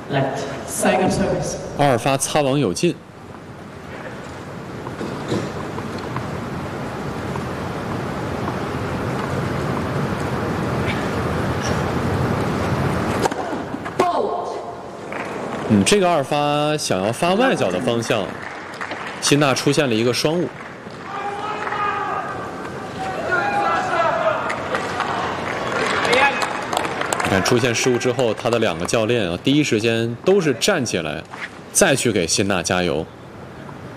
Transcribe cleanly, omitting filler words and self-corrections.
Left. Side of service. 阿尔发擦网有进。这个阿尔发想要发外角的方向，辛纳出现了一个双误。你看出现失误之后，他的2个教练啊，第一时间都是站起来，再去给辛纳加油。